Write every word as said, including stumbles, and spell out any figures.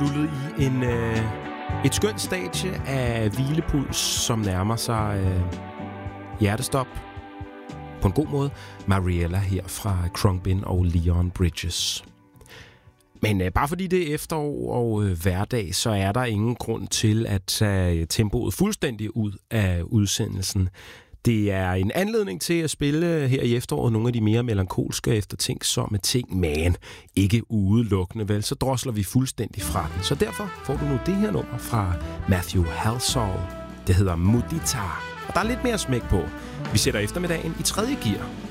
Lullet i en, øh, et skønt stadie af hvilepuls, som nærmer sig øh, hjertestop. På en god måde. Mariella her fra Khruangbin og Leon Bridges. Men øh, bare fordi det er efterår og øh, hverdag, så er der ingen grund til at tage tempoet fuldstændig ud af udsendelsen. Det er en anledning til at spille her i efteråret nogle af de mere melankolske eftertænksomme ting, men ikke udelukkende, vel? Så drosler vi fuldstændig fra den. Så derfor får du nu det her nummer fra Matthew Halsall. Det hedder Mudita, og der er lidt mere smæk på. Vi sætter eftermiddagen i tredje gear.